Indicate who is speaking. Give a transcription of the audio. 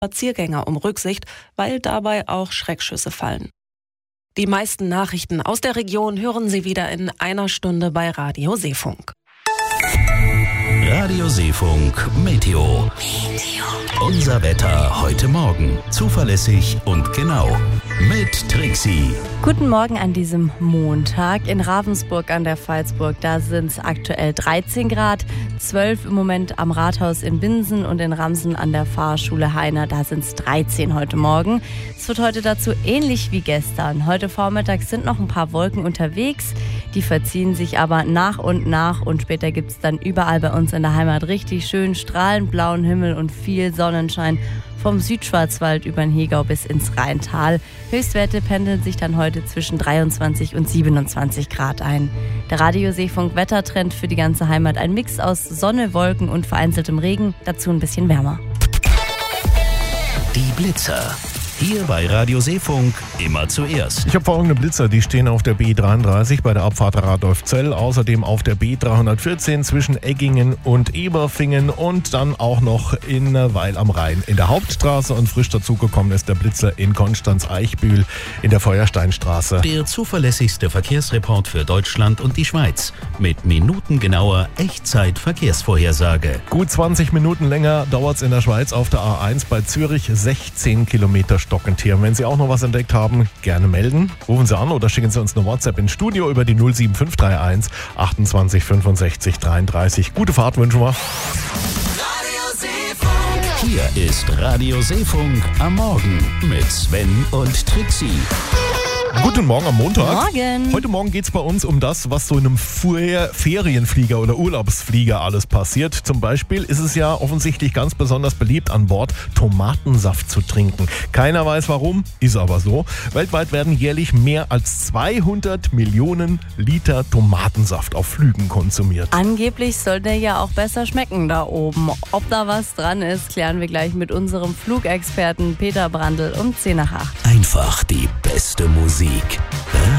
Speaker 1: Spaziergänger um Rücksicht, weil dabei auch Schreckschüsse fallen. Die meisten Nachrichten aus der Region hören Sie wieder in einer Stunde bei Radio Seefunk.
Speaker 2: Radio Seefunk Meteo. Unser Wetter heute Morgen. Zuverlässig und genau. Mit Trixie.
Speaker 3: Guten Morgen an diesem Montag. In Ravensburg an der Pfalzburg, da sind es aktuell 13 Grad, 12 im Moment am Rathaus in Binsen und in Ramsen an der Fahrschule Heiner, da sind es 13 heute Morgen. Es wird heute dazu ähnlich wie gestern. Heute Vormittag sind noch ein paar Wolken unterwegs, die verziehen sich aber nach und später gibt es dann überall bei uns in der Heimat richtig schön strahlend blauen Himmel und viel Sonnenschein. Vom Südschwarzwald über den Hegau bis ins Rheintal. Höchstwerte pendeln sich dann heute zwischen 23 und 27 Grad ein. Der Radio Seefunk Wettertrend für die ganze Heimat. Ein Mix aus Sonne, Wolken und vereinzeltem Regen. Dazu ein bisschen wärmer.
Speaker 2: Die Blitzer. Hier bei Radio Seefunk immer zuerst.
Speaker 4: Ich habe folgende Blitzer, die stehen auf der B33 bei der Abfahrt Radolfzell, außerdem auf der B314 zwischen Eggingen und Eberfingen und dann auch noch in Weil am Rhein in der Hauptstraße und frisch dazugekommen ist der Blitzer in Konstanz-Eichbühl in der Feuersteinstraße.
Speaker 2: Der zuverlässigste Verkehrsreport für Deutschland und die Schweiz mit minutengenauer Echtzeit-Verkehrsvorhersage.
Speaker 4: Gut 20 Minuten länger dauert es in der Schweiz auf der A1 bei Zürich, 16 Kilometer Stockentier. Wenn Sie auch noch was entdeckt haben, gerne melden. Rufen Sie an oder schicken Sie uns eine WhatsApp ins Studio über die 07531 28 65 33. Gute Fahrt wünschen wir.
Speaker 2: Hier ist Radio Seefunk am Morgen mit Sven und Trixie.
Speaker 4: Guten Morgen am Montag.
Speaker 3: Morgen.
Speaker 4: Heute Morgen geht es bei uns um das, was so in einem Ferienflieger oder Urlaubsflieger alles passiert. Zum Beispiel ist es ja offensichtlich ganz besonders beliebt an Bord, Tomatensaft zu trinken. Keiner weiß warum, ist aber so. Weltweit werden jährlich mehr als 200 Millionen Liter Tomatensaft auf Flügen konsumiert.
Speaker 3: Angeblich soll der ja auch besser schmecken da oben. Ob da was dran ist, klären wir gleich mit unserem Flugexperten Peter Brandl um 7:50.
Speaker 2: Einfach die beste Musik.